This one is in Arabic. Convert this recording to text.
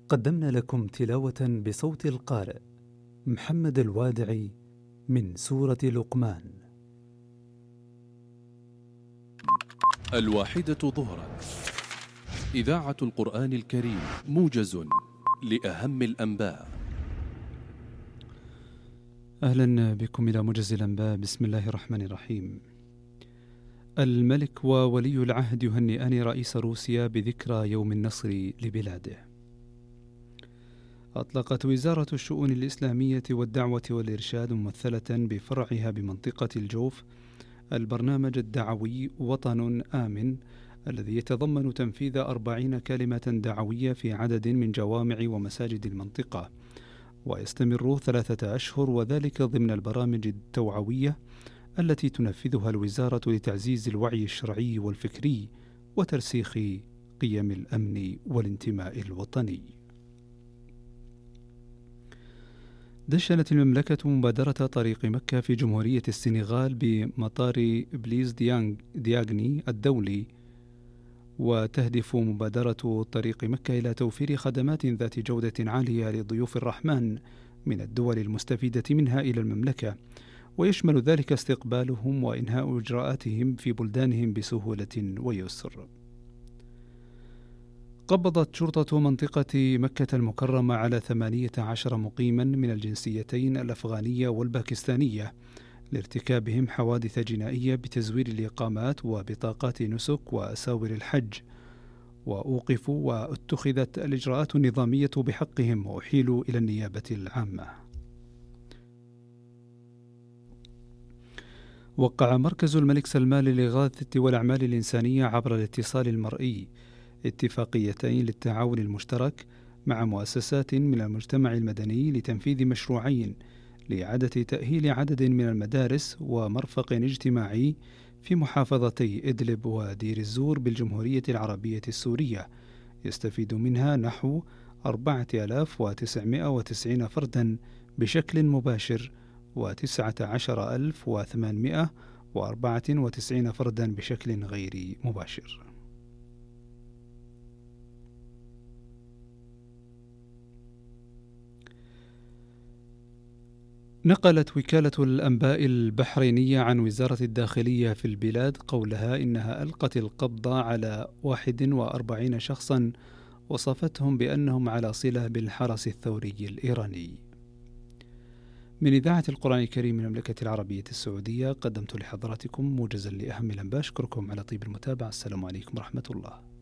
قدمنا لكم تلاوة بصوت القارئ محمد الوادعي من سورة لقمان. 1:00 إذاعة القرآن الكريم، موجز لأهم الأنباء. أهلا بكم إلى موجز الأنباء. بسم الله الرحمن الرحيم. الملك وولي العهد يهنئان رئيس روسيا بذكرى يوم النصر لبلاده. أطلقت وزارة الشؤون الإسلامية والدعوة والإرشاد ممثلة بفرعها بمنطقة الجوف البرنامج الدعوي وطن آمن، الذي يتضمن تنفيذ 40 كلمة دعوية في عدد من جوامع ومساجد المنطقة، ويستمر 3 أشهر، وذلك ضمن البرامج التوعوية التي تنفذها الوزارة لتعزيز الوعي الشرعي والفكري وترسيخ قيم الأمن والانتماء الوطني. دشنت المملكة مبادرة طريق مكة في جمهورية السنغال بمطار بليز دياغني الدولي، وتهدف مبادرة طريق مكة إلى توفير خدمات ذات جودة عالية لضيوف الرحمن من الدول المستفيدة منها إلى المملكة، ويشمل ذلك استقبالهم وإنهاء إجراءاتهم في بلدانهم بسهولة ويسر. قبضت شرطة منطقة مكة المكرمة على 18 مقيما من الجنسيتين الأفغانية والباكستانية لارتكابهم حوادث جنائية بتزوير الإقامات وبطاقات نسك وأساور الحج، وأوقفوا واتخذت الإجراءات النظامية بحقهم وأحيلوا إلى النيابة العامة. وقع مركز الملك سلمان للإغاثة والأعمال الإنسانية عبر الاتصال المرئي اتفاقيتين للتعاون المشترك مع مؤسسات من المجتمع المدني لتنفيذ مشروعين لإعادة تأهيل عدد من المدارس ومرفق اجتماعي في محافظتي إدلب ودير الزور بالجمهورية العربية السورية، يستفيد منها نحو 4990 فردا بشكل مباشر و19894 فردا بشكل غير مباشر. نقلت وكالة الأنباء البحرينية عن وزارة الداخلية في البلاد قولها إنها ألقت القبض على 41 شخصا وصفتهم بأنهم على صلة بالحرس الثوري الإيراني. من إذاعة القرآن الكريم من المملكة العربية السعودية، قدمت لحضراتكم موجزا لأهم الأنباء. أشكركم على طيب المتابعة. السلام عليكم ورحمة الله.